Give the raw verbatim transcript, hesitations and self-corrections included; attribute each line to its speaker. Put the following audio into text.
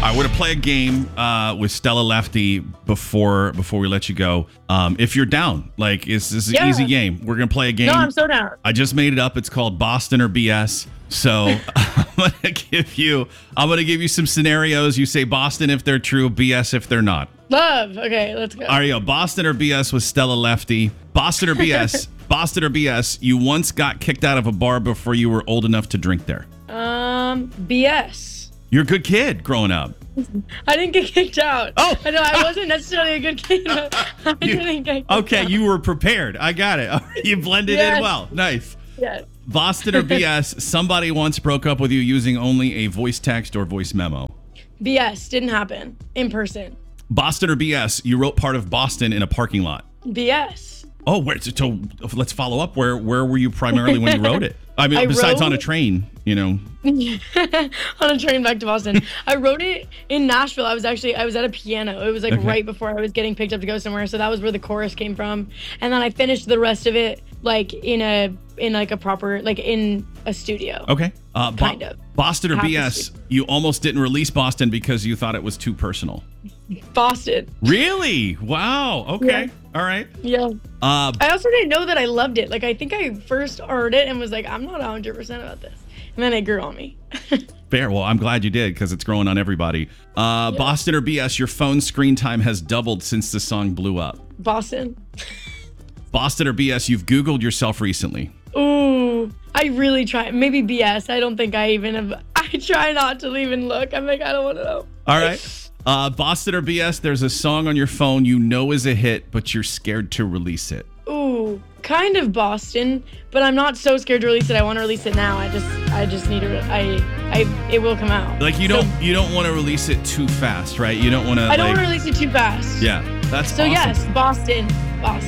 Speaker 1: I want to play a game uh, with Stella Lefty before before we let you go. Um, if you're down, like it's this is
Speaker 2: Yeah.
Speaker 1: an easy game. We're gonna play a game.
Speaker 2: No, I'm so down.
Speaker 1: I just made it up. It's called Boston or B S. So I'm gonna give you I'm gonna give you some scenarios. You say Boston if they're true, B S if they're not.
Speaker 2: Love. Okay, let's go.
Speaker 1: All right, yo, Boston or B S with Stella Lefty. Boston or B S. Boston or B S. You once got kicked out of a bar before you were old enough to drink there.
Speaker 2: Um, B S.
Speaker 1: You're a good kid growing up.
Speaker 2: I didn't get kicked out.
Speaker 1: Oh.
Speaker 2: I know I wasn't necessarily a good kid. But I
Speaker 1: You-
Speaker 2: didn't get kicked
Speaker 1: okay,
Speaker 2: out.
Speaker 1: you were prepared. I got it. All right, you blended
Speaker 2: Yes.
Speaker 1: in well. Nice.
Speaker 2: Yes.
Speaker 1: Boston or B S. Somebody once broke up with you using only a voice text or voice memo.
Speaker 2: B S didn't happen in person.
Speaker 1: Boston or B S. You wrote part of Boston in a parking lot.
Speaker 2: B S.
Speaker 1: Oh, where? So, so let's follow up. Where where were you primarily when you wrote it? I mean,
Speaker 2: I
Speaker 1: besides on a
Speaker 2: wrote-
Speaker 1: train, you know.
Speaker 2: On a train back to Boston. I wrote it in Nashville. I was actually I was at a piano. It was like
Speaker 1: Okay.
Speaker 2: right before I was getting picked up to go somewhere. So that was where the chorus came from. And then I finished the rest of it like in a in like a proper like in a studio.
Speaker 1: Okay. Uh, Bo-
Speaker 2: Kind of.
Speaker 1: Boston or
Speaker 2: Half
Speaker 1: B
Speaker 2: the
Speaker 1: S.
Speaker 2: studio.
Speaker 1: You almost didn't release Boston because you thought it was too personal.
Speaker 2: Boston.
Speaker 1: Really? Wow. Okay.
Speaker 2: Yeah.
Speaker 1: All right.
Speaker 2: Yeah.
Speaker 1: Uh,
Speaker 2: I also didn't know that I loved it. Like I think I first heard it and was like, I'm not one hundred percent about this. And then it grew on me.
Speaker 1: fair. Well, I'm glad you did because it's growing on everybody. Uh,
Speaker 2: Yeah.
Speaker 1: Boston or B S. Your phone screen time has doubled since the song blew up.
Speaker 2: Boston.
Speaker 1: Boston or B S. You've Googled yourself recently.
Speaker 2: Ooh, I really try. Maybe B S. I don't think I even have. I try not to even look. I'm like, I don't want to know.
Speaker 1: All right. Uh, Boston or B S. There's a song on your phone you know is a hit, but you're scared to release it.
Speaker 2: Ooh, kind of Boston, but I'm not so scared to release it. I want to release it now. I just, I just need to. I, I, it will come out.
Speaker 1: Like you
Speaker 2: So-
Speaker 1: don't you don't want to release it too fast, right? You don't want to.
Speaker 2: I don't
Speaker 1: like,
Speaker 2: want to release it too fast.
Speaker 1: Yeah, that's
Speaker 2: So
Speaker 1: awesome.
Speaker 2: yes, Boston, Boston.